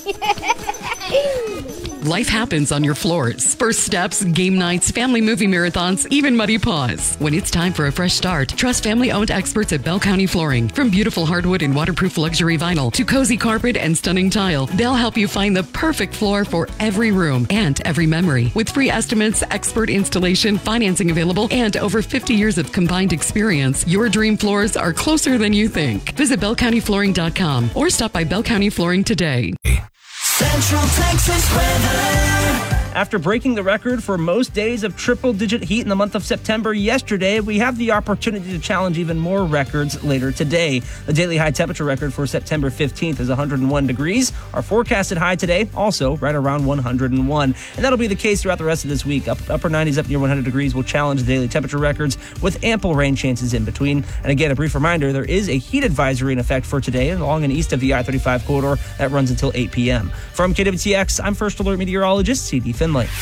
Life happens on your floors. First steps, game nights, family movie marathons, even muddy paws. When it's time for a fresh start, trust family-owned experts at Bell County Flooring. From beautiful hardwood and waterproof luxury vinyl to cozy carpet and stunning tile, they'll help you find the perfect floor for every room and every memory. With free estimates, expert installation, financing available, and over 50 years of combined experience, your dream floors are closer than you think. Visit BellCountyFlooring.com or stop by Bell County Flooring today. Central Texas weather. After breaking the record for most days of triple-digit heat in the month of September yesterday, we have the opportunity to challenge even more records later today. The daily high temperature record for September 15th is 101 degrees. Our forecasted high today, also right around 101. And that'll be the case throughout the rest of this week. Upper 90s up near 100 degrees will challenge the daily temperature records with ample rain chances in between. And again, a brief reminder, there is a heat advisory in effect for today along and east of the I-35 corridor that runs until 8 p.m. From KWTX, I'm First Alert Meteorologist C.D. Finlay.